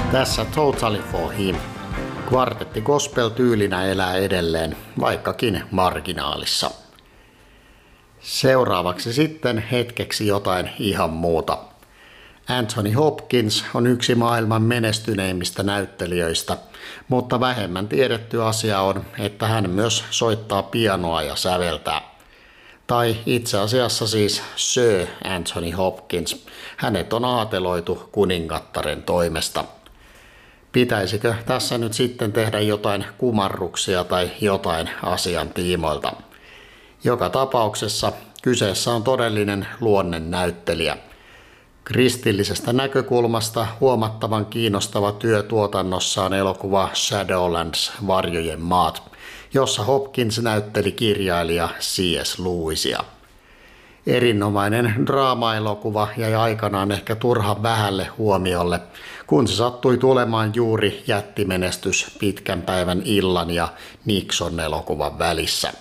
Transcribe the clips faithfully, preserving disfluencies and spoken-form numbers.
Tässä Totally for Him. Kvartetti gospel-tyylinä elää edelleen, vaikkakin marginaalissa. Seuraavaksi sitten hetkeksi jotain ihan muuta. Anthony Hopkins on yksi maailman menestyneimmistä näyttelijöistä, mutta vähemmän tiedetty asia on, että hän myös soittaa pianoa ja säveltää. Tai itse asiassa siis Sir Anthony Hopkins. Hänet on aateloitu kuningattaren toimesta. Pitäisikö tässä nyt sitten tehdä jotain kumarruksia tai jotain asian tiimoilta? Joka tapauksessa kyseessä on todellinen luonnennäyttelijä. Kristillisestä näkökulmasta huomattavan kiinnostava työ tuotannossaan elokuva Shadowlands varjojen maat, jossa Hopkins näytteli kirjailija C S Lewisia. Erinomainen draama-elokuva jäi aikanaan ehkä turhan vähälle huomiolle, kun se sattui tulemaan juuri jättimenestys Pitkän päivän illan ja Nixon-elokuvan välissä.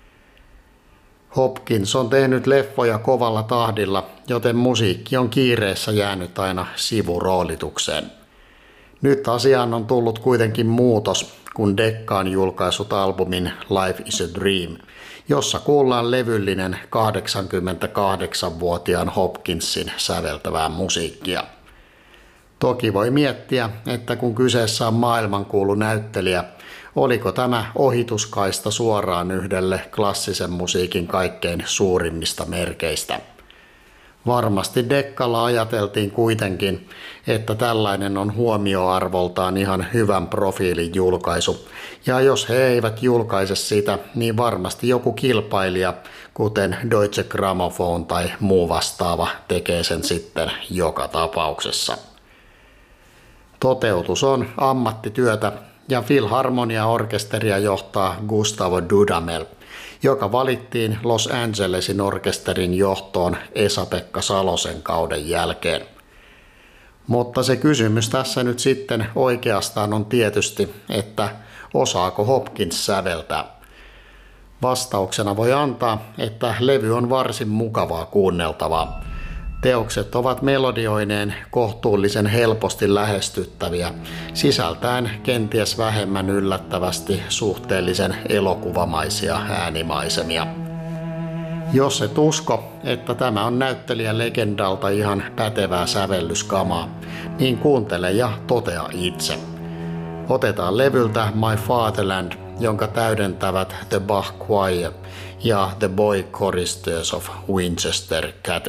Hopkins on tehnyt leffoja kovalla tahdilla, joten musiikki on kiireessä jäänyt aina sivuroolitukseen. Nyt asiaan on tullut kuitenkin muutos, kun Decca on julkaissut albumin Life is a Dream, jossa kuullaan levyllinen kahdeksankymmentäkahdeksanvuotiaan Hopkinsin säveltävää musiikkia. Toki voi miettiä, että kun kyseessä on maailmankuulu näyttelijä, oliko tämä ohituskaista suoraan yhdelle klassisen musiikin kaikkein suurimmista merkeistä. Varmasti Deccalla ajateltiin kuitenkin, että tällainen on huomioarvoltaan ihan hyvän profiilin julkaisu, ja jos he eivät julkaise sitä, niin varmasti joku kilpailija, kuten Deutsche Grammophon tai muu vastaava, tekee sen sitten joka tapauksessa. Toteutus on ammattityötä, ja Filharmonia-orkesteria johtaa Gustavo Dudamel, joka valittiin Los Angelesin orkesterin johtoon Esa-Pekka Salosen kauden jälkeen. Mutta se kysymys tässä nyt sitten oikeastaan on tietysti, että osaako Hopkins säveltää. Vastauksena voi antaa, että levy on varsin mukavaa kuunneltavaa. Teokset ovat melodioineen kohtuullisen helposti lähestyttäviä, sisältäen kenties vähemmän yllättävästi suhteellisen elokuvamaisia äänimaisemia. Jos et usko, että tämä on näyttelijän legendalta ihan pätevää sävellyskamaa, niin kuuntele ja totea itse. Otetaan levyltä My Fatherland, jonka täydentävät The Bach Choir ja The Boy Choristers of Winchester Cathedral.